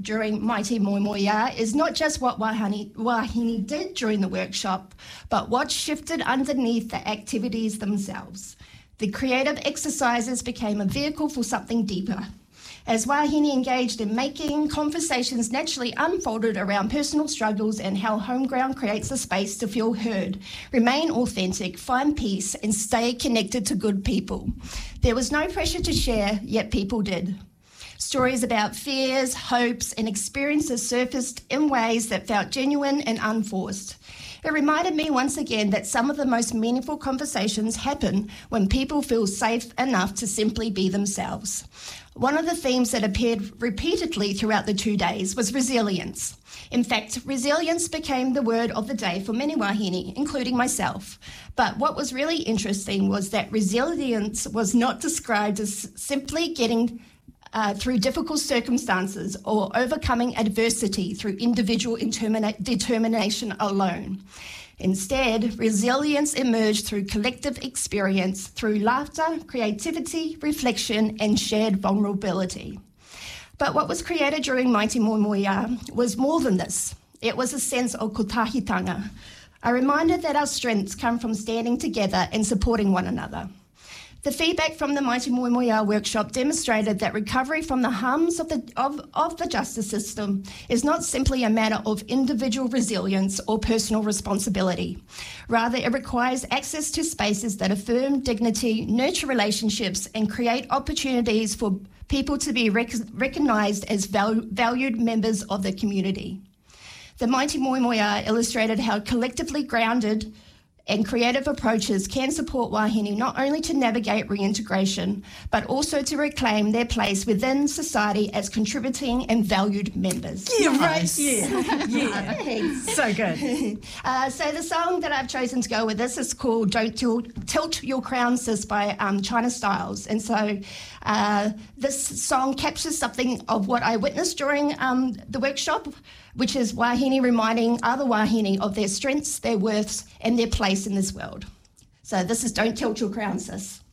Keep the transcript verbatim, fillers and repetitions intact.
during Mighty Moemoeā is not just what Wahine, Wahine did during the workshop, but what shifted underneath the activities themselves. The creative exercises became a vehicle for something deeper. As Wahine engaged in making, conversations naturally unfolded around personal struggles and how Homeground creates a space to feel heard, remain authentic, find peace, and stay connected to good people. There was no pressure to share, yet people did. Stories about fears, hopes, and experiences surfaced in ways that felt genuine and unforced. It reminded me once again that some of the most meaningful conversations happen when people feel safe enough to simply be themselves. One of the themes that appeared repeatedly throughout the two days was resilience. In fact, resilience became the word of the day for many wahine, including myself. But what was really interesting was that resilience was not described as simply getting Uh, through difficult circumstances or overcoming adversity through individual intermina- determination alone. Instead, resilience emerged through collective experience, through laughter, creativity, reflection, and shared vulnerability. But what was created during Mighty Moemoeā was more than this. It was a sense of kotahitanga, a reminder that our strengths come from standing together and supporting one another. The feedback from the Mighty Moemoeā workshop demonstrated that recovery from the harms of the, of, of the justice system is not simply a matter of individual resilience or personal responsibility. Rather, it requires access to spaces that affirm dignity, nurture relationships, and create opportunities for people to be rec- recognised as val- valued members of the community. The Mighty Moemoeā illustrated how collectively grounded and creative approaches can support wahine not only to navigate reintegration, but also to reclaim their place within society as contributing and valued members. Yeah, right. Yeah, yeah. So good. Uh, so the song that I've chosen to go with this is called Don't Tilt, Tilt Your Crown, Sis by um, China Styles. And so uh, this song captures something of what I witnessed during um, the workshop, which is wahine reminding other wahine of their strengths, their worths, and their place in this world. So this is Don't Tilt Your Crown, Sis.